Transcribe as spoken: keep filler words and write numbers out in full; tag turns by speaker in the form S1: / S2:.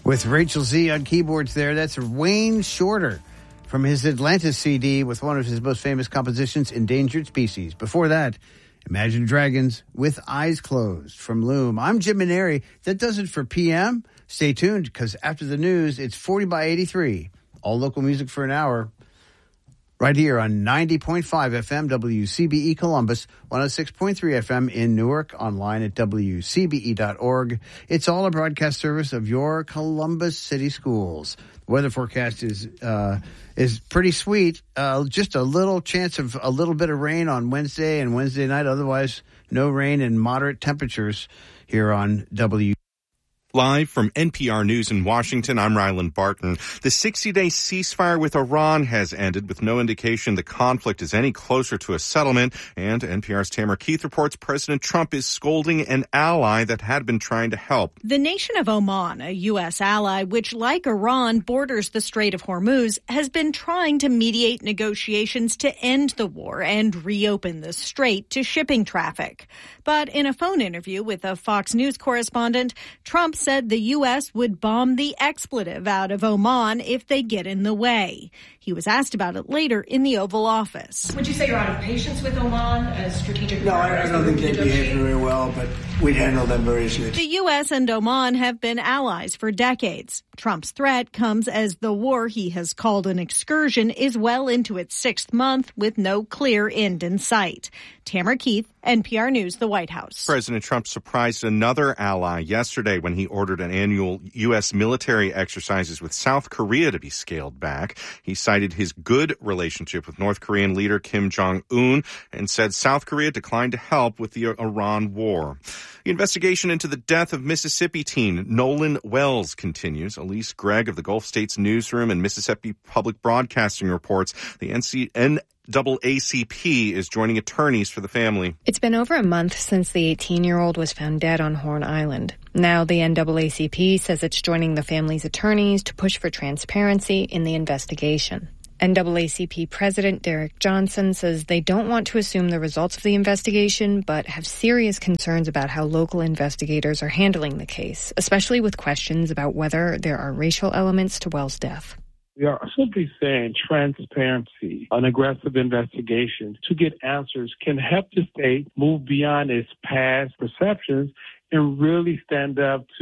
S1: With Rachel Z on keyboards there, that's Wayne Shorter from his Atlantis C D with one of his most famous compositions, Endangered Species. Before that, Imagine Dragons with Eyes Closed from Loom. I'm Jim Maneri. That does it for P M. Stay tuned, because after the news, it's forty by eighty-three. All local music for an hour. Right here on ninety point five F M, W C B E Columbus, one oh six point three F M in Newark, online at W C B E dot org. It's all a broadcast service of your Columbus City Schools. The weather forecast is uh, is pretty sweet. Uh, just a little chance of a little bit of rain on Wednesday and Wednesday night. Otherwise, no rain and moderate temperatures here on W.
S2: Live from N P R News in Washington, I'm Ryland Barton. The sixty-day ceasefire with Iran has ended with no indication the conflict is any closer to a settlement. And N P R's Tamara Keith reports President Trump is scolding an ally that had been trying to help.
S3: The nation of Oman, a U S ally, which like Iran borders the Strait of Hormuz, has been trying to mediate negotiations to end the war and reopen the strait to shipping traffic. But in a phone interview with a Fox News correspondent, Trump said the U S would bomb the expletive out of Oman if they get in the way. He was asked about it later in the Oval Office.
S4: Would you say you're out of patience with Oman as strategic?
S5: No, I, I don't think they behave very well, but we'd handle them very easily.
S3: The U S and Oman have been allies for decades. Trump's threat comes as the war he has called an excursion is well into its sixth month with no clear end in sight. Tamara Keith, N P R News, the White House.
S2: President Trump surprised another ally yesterday when he ordered an annual U S military exercises with South Korea to be scaled back. He cited his good relationship with North Korean leader Kim Jong-un and said South Korea declined to help with the Iran war. The investigation into the death of Mississippi teen Nolan Wells continues. Elise Gregg of the Gulf States Newsroom and Mississippi Public Broadcasting reports the N C N N double A C P is joining attorneys for the family.
S6: It's been over a month since the eighteen-year-old was found dead on Horn Island. Now the N double A C P says it's joining the family's attorneys to push for transparency in the investigation. N double A C P President Derek Johnson says they don't want to assume the results of the investigation, but have serious concerns about how local investigators are handling the case, especially with questions about whether there are racial elements to Wells' death.
S7: We are simply saying transparency, an aggressive investigation to get answers can help the state move beyond its past perceptions and really stand up to